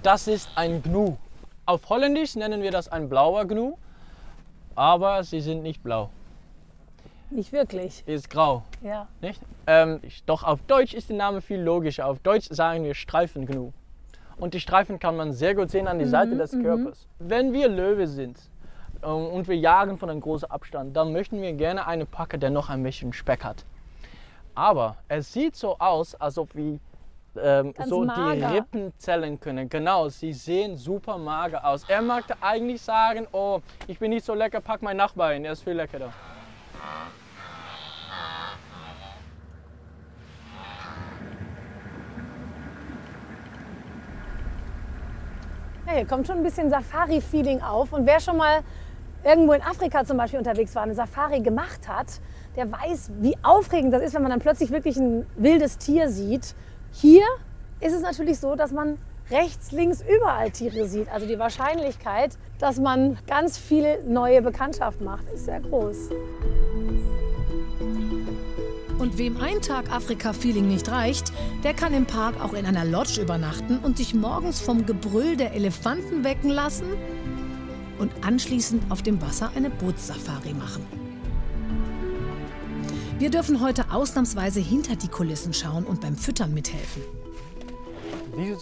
Das ist ein Gnu. Auf Holländisch nennen wir das ein blauer Gnu, aber sie sind nicht blau. Nicht wirklich. Ist grau. Ja. Nicht? Doch auf Deutsch ist der Name viel logischer. Auf Deutsch sagen wir Streifengnu. Und die Streifen kann man sehr gut sehen an der Seite des Körpers. Wenn wir Löwe sind und wir jagen von einem großen Abstand, dann möchten wir gerne eine Packe, der noch ein bisschen Speck hat. Aber es sieht so aus, als ob wir so die Rippen zählen können. Genau, sie sehen super mager aus. Er möchte eigentlich sagen, oh, ich bin nicht so lecker, pack meinen Nachbar ein, er ist viel leckerer. Ja, hier kommt schon ein bisschen Safari-Feeling auf. Und wer schon mal irgendwo in Afrika zum Beispiel unterwegs war, eine Safari gemacht hat, der weiß, wie aufregend das ist, wenn man dann plötzlich wirklich ein wildes Tier sieht. Hier ist es natürlich so, dass man rechts, links überall Tiere sieht. Also die Wahrscheinlichkeit, dass man ganz viel neue Bekanntschaft macht, ist sehr groß. Und wem ein Tag Afrika-Feeling nicht reicht, der kann im Park auch in einer Lodge übernachten und sich morgens vom Gebrüll der Elefanten wecken lassen und anschließend auf dem Wasser eine Bootssafari machen. Wir dürfen heute ausnahmsweise hinter die Kulissen schauen und beim Füttern mithelfen. Diese